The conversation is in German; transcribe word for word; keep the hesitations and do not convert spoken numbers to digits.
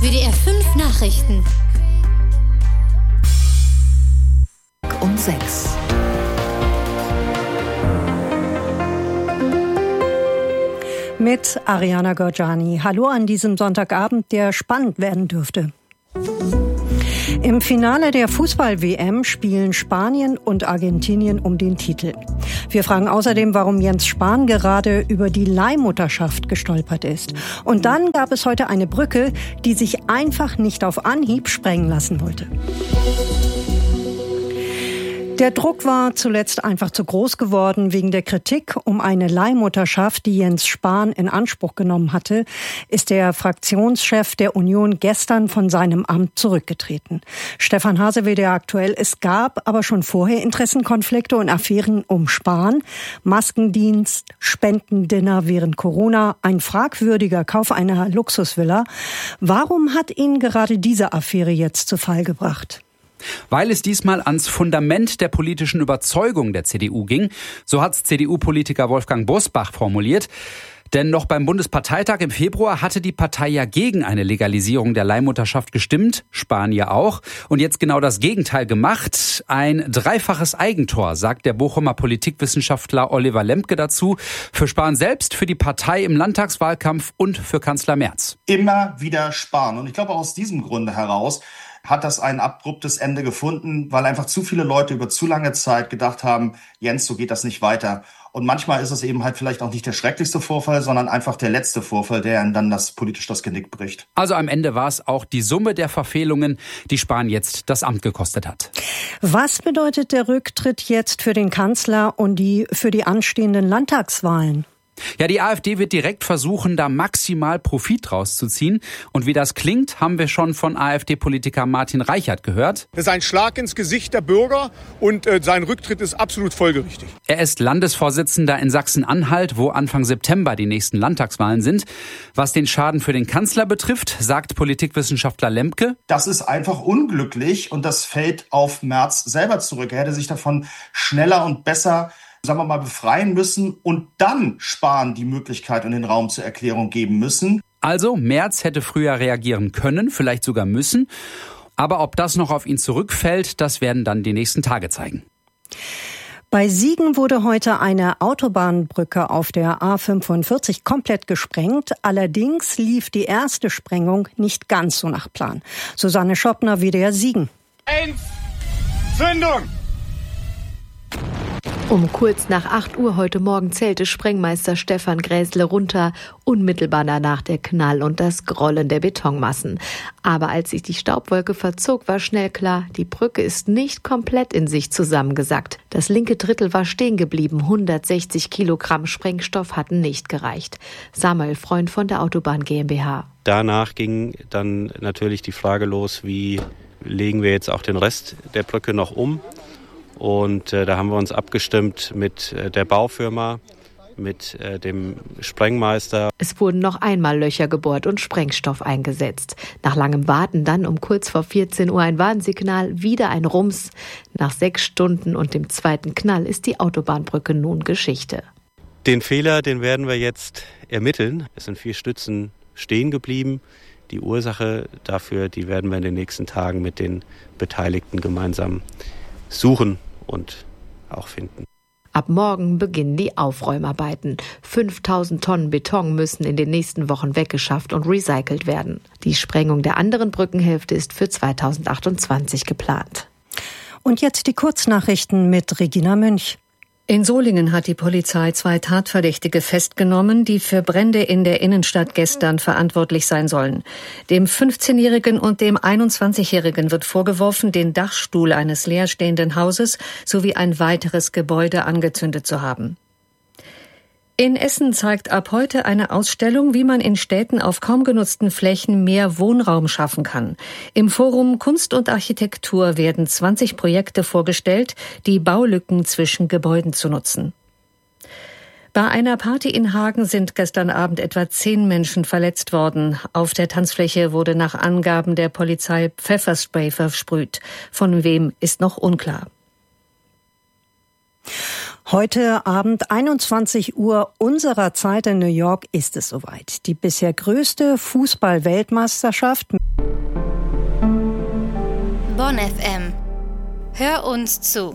W D R fünf Nachrichten. Um sechs. Mit Ariana Gorjani. Hallo an diesem Sonntagabend, der spannend werden dürfte. Im Finale der Fußball-W M spielen Spanien und Argentinien um den Titel. Wir fragen außerdem, warum Jens Spahn gerade über die Leihmutterschaft gestolpert ist. Und dann gab es heute eine Brücke, die sich einfach nicht auf Anhieb sprengen lassen wollte. Der Druck war zuletzt einfach zu groß geworden. Wegen der Kritik um eine Leihmutterschaft, die Jens Spahn in Anspruch genommen hatte, ist der Fraktionschef der Union gestern von seinem Amt zurückgetreten. Stefan Hase, W D R aktuell. Es gab aber schon vorher Interessenkonflikte und Affären um Spahn. Maskendienst, Spendendinner während Corona, ein fragwürdiger Kauf einer Luxusvilla. Warum hat ihn gerade diese Affäre jetzt zu Fall gebracht? Weil es diesmal ans Fundament der politischen Überzeugung der C D U ging, so hat's C D U-Politiker Wolfgang Bosbach formuliert. Denn noch beim Bundesparteitag im Februar hatte die Partei ja gegen eine Legalisierung der Leihmutterschaft gestimmt, Spahn ja auch, und jetzt genau das Gegenteil gemacht. Ein dreifaches Eigentor, sagt der Bochumer Politikwissenschaftler Oliver Lembke dazu, für Spahn selbst, für die Partei im Landtagswahlkampf und für Kanzler Merz. Immer wieder Spahn. Und ich glaube, aus diesem Grunde heraus hat das ein abruptes Ende gefunden, weil einfach zu viele Leute über zu lange Zeit gedacht haben, Jens, so geht das nicht weiter. Und manchmal ist es eben halt vielleicht auch nicht der schrecklichste Vorfall, sondern einfach der letzte Vorfall, der ihnen dann das politisch das Genick bricht. Also am Ende war es auch die Summe der Verfehlungen, die Spahn jetzt das Amt gekostet hat. Was bedeutet der Rücktritt jetzt für den Kanzler und die für die anstehenden Landtagswahlen? Ja, die AfD wird direkt versuchen, da maximal Profit rauszuziehen. Und wie das klingt, haben wir schon von AfD-Politiker Martin Reichert gehört. Das ist ein Schlag ins Gesicht der Bürger und äh, sein Rücktritt ist absolut folgerichtig. Er ist Landesvorsitzender in Sachsen-Anhalt, wo Anfang September die nächsten Landtagswahlen sind. Was den Schaden für den Kanzler betrifft, sagt Politikwissenschaftler Lemke: Das ist einfach unglücklich und das fällt auf Merz selber zurück. Er hätte sich davon schneller und besser, sagen wir mal, befreien müssen und dann Spahn die Möglichkeit und den Raum zur Erklärung geben müssen. Also, Merz hätte früher reagieren können, vielleicht sogar müssen. Aber ob das noch auf ihn zurückfällt, das werden dann die nächsten Tage zeigen. Bei Siegen wurde heute eine Autobahnbrücke auf der A fünfundvierzig komplett gesprengt. Allerdings lief die erste Sprengung nicht ganz so nach Plan. Susanne Schoppner, W D R Siegen. Eins, Zündung! Um kurz nach acht Uhr heute Morgen zählte Sprengmeister Stefan Gräßle runter, unmittelbar danach der Knall und das Grollen der Betonmassen. Aber als sich die Staubwolke verzog, war schnell klar, die Brücke ist nicht komplett in sich zusammengesackt. Das linke Drittel war stehen geblieben, hundertsechzig Kilogramm Sprengstoff hatten nicht gereicht. Samuel Freund von der Autobahn GmbH. Danach ging dann natürlich die Frage los, wie legen wir jetzt auch den Rest der Brücke noch um? Und äh, da haben wir uns abgestimmt mit äh, der Baufirma, mit äh, dem Sprengmeister. Es wurden noch einmal Löcher gebohrt und Sprengstoff eingesetzt. Nach langem Warten dann um kurz vor vierzehn Uhr ein Warnsignal, wieder ein Rums. Nach sechs Stunden und dem zweiten Knall ist die Autobahnbrücke nun Geschichte. Den Fehler, den werden wir jetzt ermitteln. Es sind vier Stützen stehen geblieben. Die Ursache dafür, die werden wir in den nächsten Tagen mit den Beteiligten gemeinsam suchen und auch finden. Ab morgen beginnen die Aufräumarbeiten. fünftausend Tonnen Beton müssen in den nächsten Wochen weggeschafft und recycelt werden. Die Sprengung der anderen Brückenhälfte ist für zweitausendachtundzwanzig geplant. Und jetzt die Kurznachrichten mit Regina Münch. In Solingen hat die Polizei zwei Tatverdächtige festgenommen, die für Brände in der Innenstadt gestern verantwortlich sein sollen. Dem fünfzehnjährigen und dem einundzwanzigjährigen wird vorgeworfen, den Dachstuhl eines leerstehenden Hauses sowie ein weiteres Gebäude angezündet zu haben. In Essen zeigt ab heute eine Ausstellung, wie man in Städten auf kaum genutzten Flächen mehr Wohnraum schaffen kann. Im Forum Kunst und Architektur werden zwanzig Projekte vorgestellt, die Baulücken zwischen Gebäuden zu nutzen. Bei einer Party in Hagen sind gestern Abend etwa zehn Menschen verletzt worden. Auf der Tanzfläche wurde nach Angaben der Polizei Pfefferspray versprüht. Von wem ist noch unklar. Heute Abend einundzwanzig Uhr unserer Zeit in New York ist es soweit. Die bisher größte Fußball-Weltmeisterschaft Bonn F M. Hör uns zu.